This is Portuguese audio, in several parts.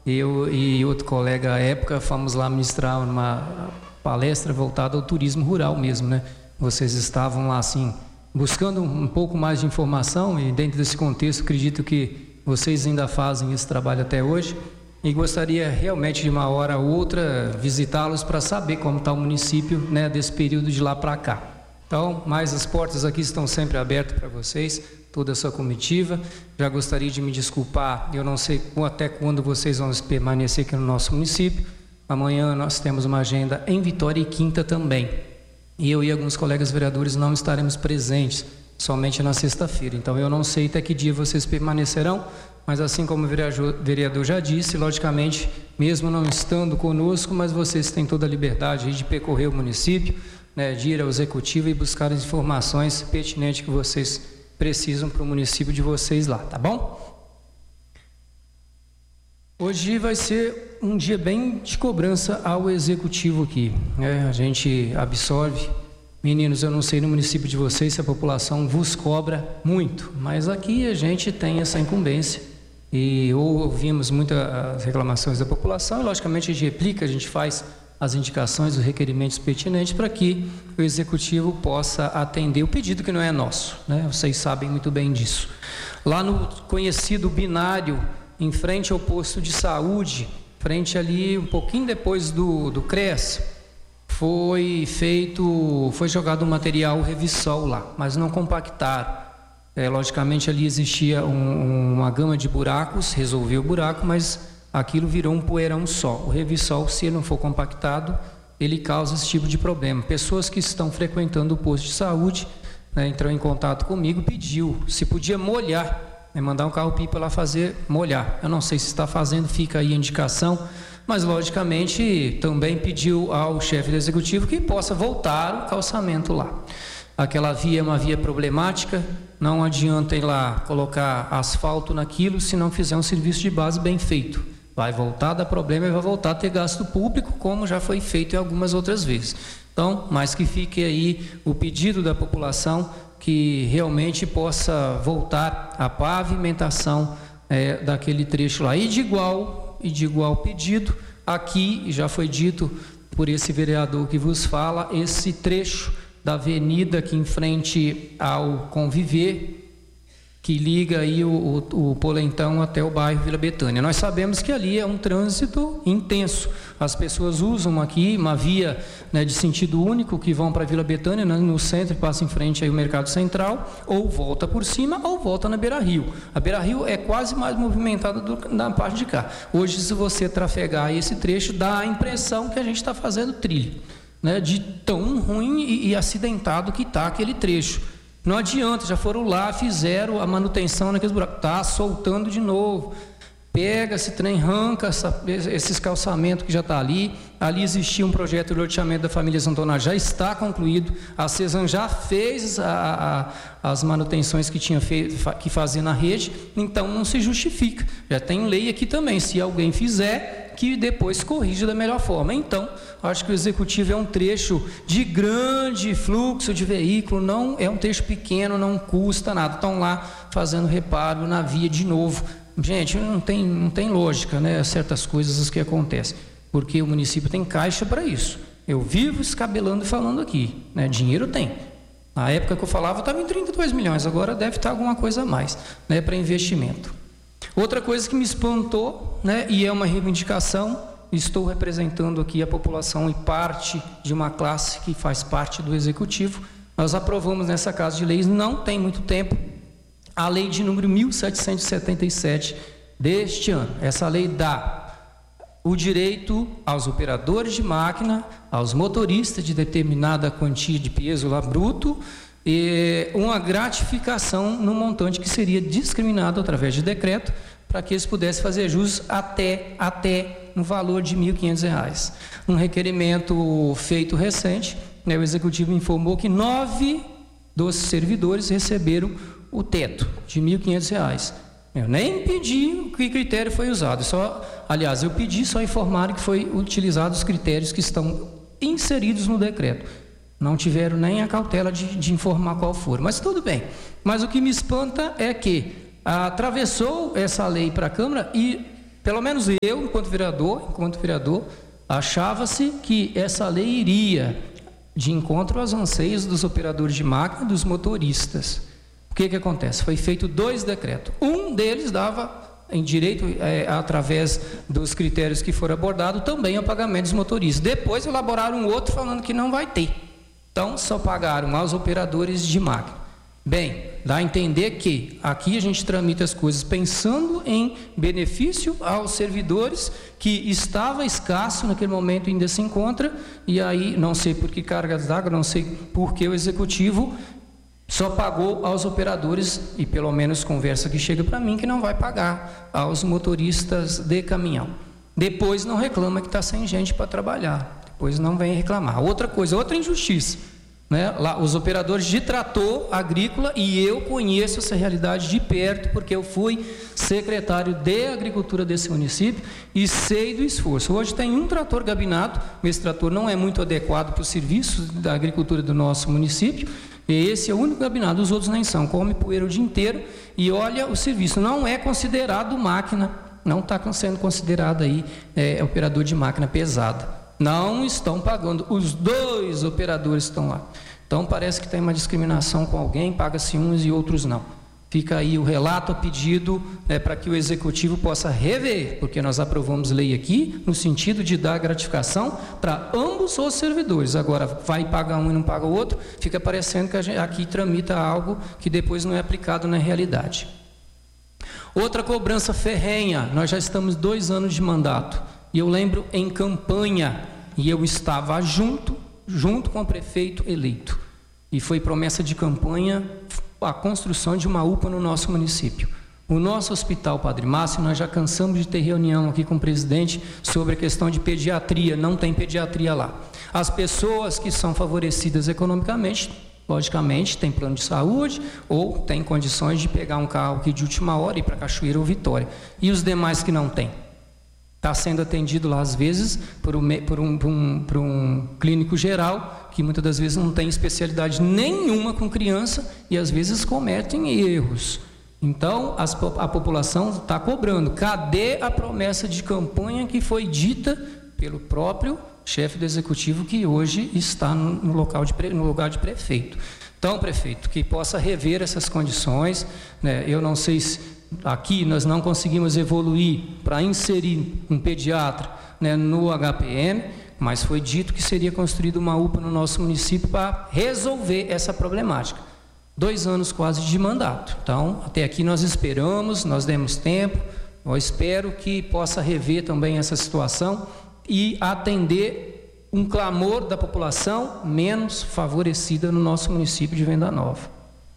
eu e outro colega à época fomos lá ministrar uma palestra voltada ao turismo rural mesmo, né? Vocês estavam lá assim, buscando um pouco mais de informação e dentro desse contexto acredito que vocês ainda fazem esse trabalho até hoje e gostaria realmente de uma hora ou outra visitá-los para saber como está o município, né, desse período de lá para cá. Então, mas as portas aqui estão sempre abertas para vocês, toda essa comitiva. Já gostaria de me desculpar, eu não sei até quando vocês vão permanecer aqui no nosso município. Amanhã nós temos uma agenda em Vitória e quinta também. E eu e alguns colegas vereadores não estaremos presentes, somente na sexta-feira. Então eu não sei até que dia vocês permanecerão, mas assim como o vereador já disse, logicamente, mesmo não estando conosco, mas vocês têm toda a liberdade de percorrer o município, né, de ir ao executivo e buscar as informações pertinentes que vocês precisam para o município de vocês lá, tá bom? Hoje vai ser um dia bem de cobrança ao executivo aqui, né? A gente absorve, meninos, eu não sei no município de vocês se a população vos cobra muito, mas aqui a gente tem essa incumbência e ouvimos muitas reclamações da população e logicamente a gente replica, a gente faz as indicações, os requerimentos pertinentes para que o executivo possa atender o pedido que não é nosso, né? Vocês sabem muito bem disso. Lá no conhecido binário, em frente ao posto de saúde, frente ali um pouquinho depois do CRES, foi jogado um material Revisol lá, mas não compactaram. Logicamente ali existia uma gama de buracos, resolveu o buraco, mas aquilo virou um poeirão só. O Revisol, se ele não for compactado, ele causa esse tipo de problema. Pessoas que estão frequentando o posto de saúde, né, entrou em contato comigo, pediu se podia molhar, mandar um carro-pipa lá molhar. Eu não sei se está fazendo, fica aí a indicação, mas logicamente também pediu ao chefe do executivo que possa voltar o calçamento lá. Aquela via é uma via problemática, não adianta ir lá colocar asfalto naquilo se não fizer um serviço de base bem feito. Vai voltar a dar problema e vai voltar a ter gasto público, como já foi feito em algumas outras vezes. Então, mas que fique aí o pedido da população que realmente possa voltar a pavimentação daquele trecho lá. E de igual pedido, aqui já foi dito por esse vereador que vos fala, esse trecho da avenida aqui em frente ao Conviver, que liga aí o Polentão até o bairro Vila Betânia. Nós sabemos que ali é um trânsito intenso. As pessoas usam aqui uma via, né, de sentido único que vão para Vila Betânia, né, no centro, passa em frente aí o Mercado Central, ou volta por cima ou volta na Beira-Rio. A Beira-Rio é quase mais movimentada da parte de cá. Hoje, se você trafegar esse trecho, dá a impressão que a gente está fazendo trilho, né, de tão ruim e acidentado que está aquele trecho. Não adianta, já foram lá, fizeram a manutenção naqueles buracos, está soltando de novo, pega esse trem, arranca esses calçamentos que já está ali existia um projeto de loteamento da família Zantonaro, já está concluído, a CESAM já fez as manutenções que tinha que fazer na rede, então não se justifica, já tem lei aqui também, se alguém fizer, que depois corrija da melhor forma. Então, acho que o executivo é um trecho de grande fluxo de veículo, não é um trecho pequeno, não custa nada. Estão lá fazendo reparo na via de novo. Gente, não tem lógica, né? Certas coisas que acontecem, porque o município tem caixa para isso. Eu vivo escabelando e falando aqui, né? Dinheiro tem. Na época que eu falava, estava em 32 milhões, agora deve estar alguma coisa a mais, né, para investimento. Outra coisa que me espantou, né, e é uma reivindicação, estou representando aqui a população e parte de uma classe que faz parte do executivo. Nós aprovamos nessa Casa de Leis, não tem muito tempo, a lei de número 1777 deste ano. Essa lei dá o direito aos operadores de máquina, aos motoristas de determinada quantia de peso lá bruto, e uma gratificação no montante que seria discriminado através de decreto, para que eles pudessem fazer jus até no valor de R$ 1.500. Um requerimento feito recente, né, o executivo informou que 9 dos servidores receberam o teto de R$ 1.500. Eu nem pedi que critério foi usado, eu pedi, só informaram que foi utilizado os critérios que estão inseridos no decreto. Não tiveram nem a cautela de informar qual for, mas tudo bem. Mas o que me espanta é que atravessou essa lei para a Câmara e pelo menos eu, enquanto vereador, achava-se que essa lei iria de encontro aos anseios dos operadores de máquina e dos motoristas. O que acontece? Foi feito 2 decretos. Um deles dava em direito, através dos critérios que foram abordados, também ao pagamento dos motoristas. Depois elaboraram um outro falando que não vai ter. Então, só pagaram aos operadores de máquina. Bem, dá a entender que aqui a gente tramita as coisas pensando em benefício aos servidores, que estava escasso naquele momento, ainda se encontra, e aí, não sei por que cargas d'água, não sei por que o executivo só pagou aos operadores, e pelo menos conversa que chega para mim, que não vai pagar aos motoristas de caminhão. Depois não reclama que está sem gente para trabalhar, depois não vem reclamar. Outra coisa, outra injustiça, né? Lá, os operadores de trator agrícola, e eu conheço essa realidade de perto, porque eu fui secretário de agricultura desse município e sei do esforço. Hoje tem um trator gabinado, esse trator não é muito adequado para os serviços da agricultura do nosso município, e esse é o único gabinado, os outros nem são, come poeira o dia inteiro, e olha, o serviço não é considerado máquina, não está sendo considerado aí operador de máquina pesada. Não estão pagando, os 2 operadores estão lá. Então parece que tem uma discriminação com alguém, paga-se uns e outros não. Fica aí o relato, a pedido para que o executivo possa rever, porque nós aprovamos lei aqui no sentido de dar gratificação para ambos os servidores. Agora, vai pagar um e não paga o outro, fica parecendo que a gente aqui tramita algo que depois não é aplicado na realidade. Outra cobrança ferrenha, nós já estamos 2 anos de mandato, e eu lembro em campanha, e eu estava junto com o prefeito eleito, e foi promessa de campanha a construção de uma UPA no nosso município. O nosso hospital Padre Márcio, nós já cansamos de ter reunião aqui com o presidente sobre a questão de pediatria, não tem pediatria lá. As pessoas que são favorecidas economicamente, logicamente, têm plano de saúde ou têm condições de pegar um carro aqui de última hora e ir para Cachoeira ou Vitória. E os demais que não têm? Está sendo atendido lá, às vezes, por um clínico geral, que muitas das vezes não tem especialidade nenhuma com criança e, às vezes, cometem erros. Então, a população está cobrando. Cadê a promessa de campanha que foi dita pelo próprio chefe do executivo, que hoje está no lugar de prefeito? Então, prefeito, que possa rever essas condições, né? Eu não sei se aqui nós não conseguimos evoluir para inserir um pediatra, né, no HPM, mas foi dito que seria construída uma UPA no nosso município para resolver essa problemática. 2 anos quase de mandato. Então, até aqui nós esperamos, nós demos tempo, eu espero que possa rever também essa situação e atender um clamor da população menos favorecida no nosso município de Venda Nova.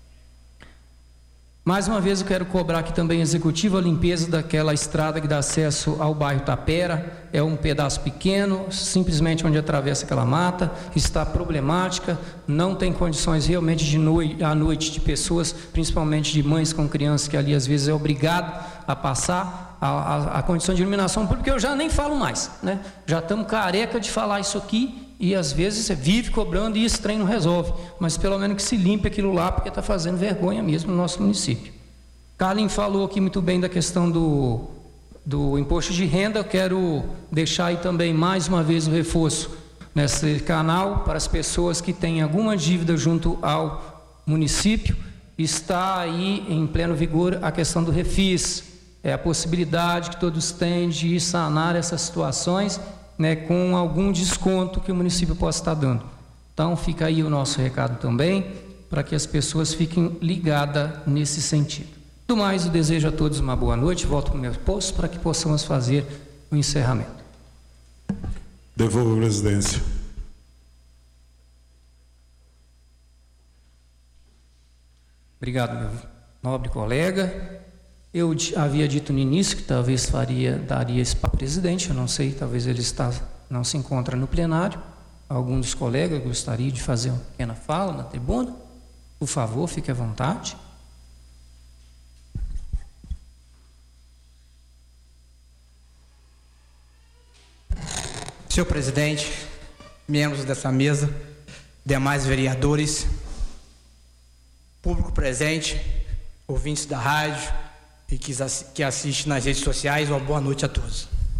Mais uma vez eu quero cobrar aqui também executivo a limpeza daquela estrada que dá acesso ao bairro Tapera. É um pedaço pequeno, simplesmente onde atravessa aquela mata, está problemática, não tem condições realmente à noite de pessoas, principalmente de mães com crianças, que ali às vezes é obrigado a passar a condição de iluminação pública, porque eu já nem falo mais, né? Já estamos careca de falar isso aqui. E às vezes você vive cobrando e esse trem não resolve, mas pelo menos que se limpe aquilo lá, porque está fazendo vergonha mesmo no nosso município. Carlin falou aqui muito bem da questão do imposto de renda. Eu quero deixar aí também mais uma vez o reforço nesse canal para as pessoas que têm alguma dívida junto ao município. Está aí em pleno vigor a questão do refis, a possibilidade que todos têm de sanar essas situações, né, com algum desconto que o município possa estar dando. Então fica aí o nosso recado também, para que as pessoas fiquem ligadas nesse sentido. Do mais, eu desejo a todos uma boa noite, volto para o meu posto para que possamos fazer o encerramento. Devolvo a presidência. Obrigado, meu nobre colega. Eu havia dito no início que talvez daria isso para o presidente, eu não sei, talvez ele não se encontra no plenário. Algum dos colegas gostaria de fazer uma pequena fala na tribuna? Por favor, fique à vontade. Senhor presidente, membros dessa mesa, demais vereadores, público presente, ouvintes da rádio, e que assiste nas redes sociais. Uma boa noite a todos.